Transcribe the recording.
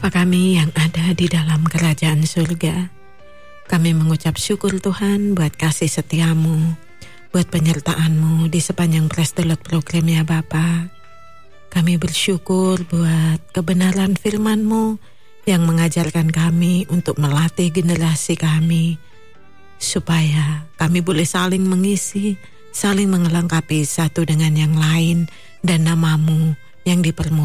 Bapa kami yang ada di dalam kerajaan surga, kami mengucap syukur Tuhan buat kasih setiamu, buat penyertaan-Mu di sepanjang Praise the Lord program ya Bapa. Kami bersyukur buat kebenaran firman-Mu yang mengajarkan kami untuk melatih generasi kami, supaya kami boleh saling mengisi, saling melengkapi satu dengan yang lain, dan nama-Mu yang dipermuliakan